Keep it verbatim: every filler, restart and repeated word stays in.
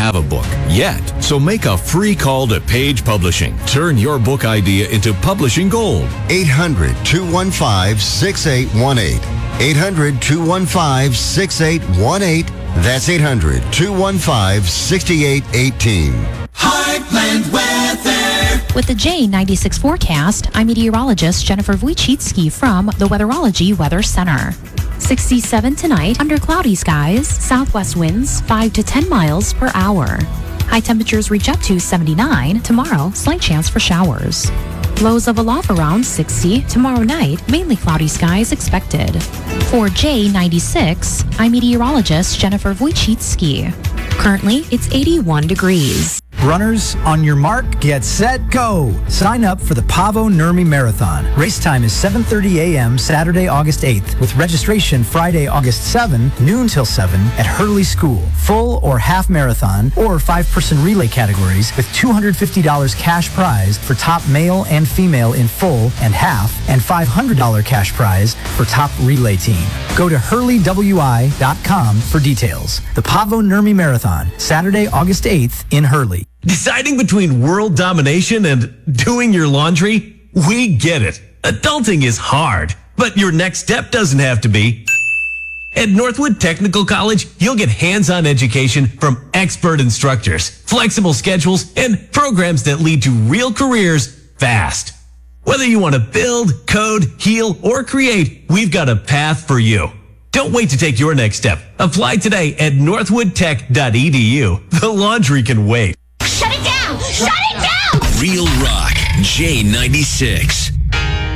have a book yet. So make a free call to Page Publishing. Turn your book idea into publishing gold. eight hundred, two one five, six eight one eight. eight hundred, two one five, six eight one eight. That's eight hundred, two one five, six eight one eight. Heartland Weather. With the J ninety-six forecast, I'm meteorologist Jennifer Wojcicki from the Weatherology Weather Center. sixty-seven tonight, under cloudy skies, southwest winds five to ten miles per hour. High temperatures reach up to seventy-nine. Tomorrow, slight chance for showers. Lows of a low around sixty. Tomorrow night, mainly cloudy skies expected. For J ninety-six, I'm meteorologist Jennifer Wojcicki. Currently, it's eighty-one degrees. Runners, on your mark, get set, go! Sign up for the Pavo Nurmi Marathon. Race time is seven thirty a.m. Saturday, August eighth, with registration Friday, August seventh, noon till seven at Hurley School. Full or half marathon or five-person relay categories with two hundred fifty dollars cash prize for top male and female in full and half, and five hundred dollars cash prize for top relay team. Go to hurley w i dot com for details. The Pavo Nurmi Marathon, Saturday, August eighth in Hurley. Deciding between world domination and doing your laundry? We get it. Adulting is hard, but your next step doesn't have to be. At Northwood Technical College, you'll get hands-on education from expert instructors, flexible schedules, and programs that lead to real careers fast. Whether you want to build, code, heal, or create, we've got a path for you. Don't wait to take your next step. Apply today at northwood tech dot e d u. The laundry can wait. Shut it down! Shut it down! Real Rock, J ninety-six.